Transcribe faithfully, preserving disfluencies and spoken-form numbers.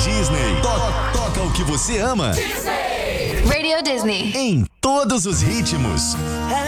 Disney. To- toca o que você ama. Disney. Radio Disney. Em todos os ritmos.